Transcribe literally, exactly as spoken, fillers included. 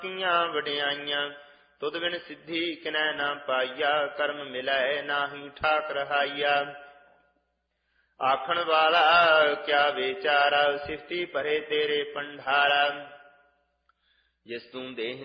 ਕੀਆਂ ਵਡਿਆਈਆਂ। ਤੁਧ ਬਿਨ ਸਿੱਧੀ ਕਿਨੈ ਨਾ ਪਾਈਆ, ਕਰਮ ਮਿਲੈ ਨਾਹੀ ਠਾਕ ਰਹਾਈਆ। ਆਖਣ ਵਾਲਾ ਕਿਆ ਵਿਚਾਰਾ, ਸਿਫਤੀ ਭਰੇ ਤੇਰੇ ਪੰਡਾਰਾ। ਜਿਸ ਤੂੰ ਦੇਹ